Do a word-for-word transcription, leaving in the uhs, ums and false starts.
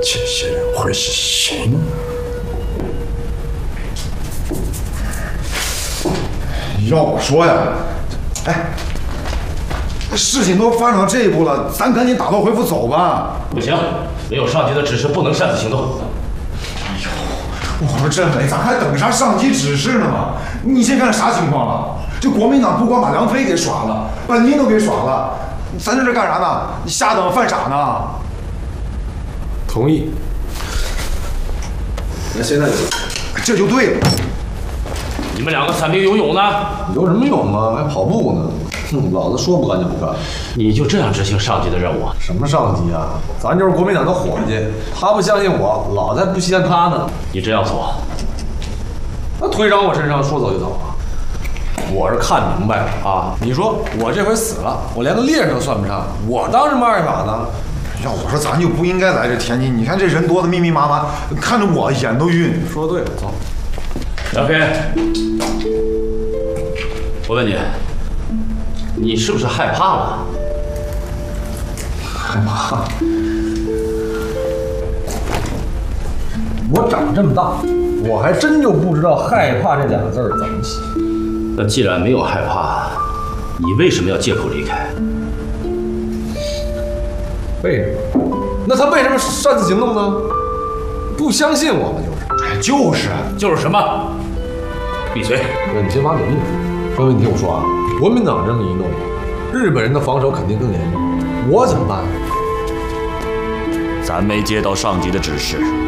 这些人会是谁呢？要我说呀，哎，事情都发展到这一步了，咱赶紧打道回府走吧。 不行，没有上级的指示，不能擅自行动。 哎呦，我说政委，咱还等啥上级指示呢嘛？你现在看啥情况了？这国民党不光把梁飞给耍了，把您都给耍了，咱这是干啥呢？你瞎等犯傻呢？ 同意。那现在这就对了。 你们两个散兵游泳呢？ 有什么用啊？还跑步呢？哼，老子说不干就不干。 你就这样执行上级的任务啊？ 什么上级啊？咱就是国民党的伙计，他不相信我，老子还不稀罕他呢。 你这样做， 那推长我身上说走就走啊？我是看明白了啊！你说我这回死了，我连个猎人都算不上，我当什么二把呢？ 要我说，咱就不应该来这天津。你看这人多的密密麻麻，看着我眼都晕。 说对了，走。 梁飞，我问你，你是不是害怕了？ 害怕？我长这么大，我还真就不知道害怕这俩字儿怎么写。 那既然没有害怕，你为什么要借口离开？ 为什么？那他为什么擅自行动呢？不相信我们就是。 哎，就是， 就是什么？闭嘴！ 你先把嘴闭上。专门你听我说啊，国民党这么一弄，日本人的防守肯定更严重。我怎么办？ 咱没接到上级的指示，